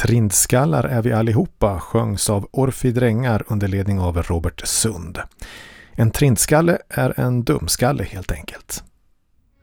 Trindskallar är vi allihopa sjöngs av Orfi Drängar under ledning av Robert Sund. En trindskalle är en dumskalle helt enkelt.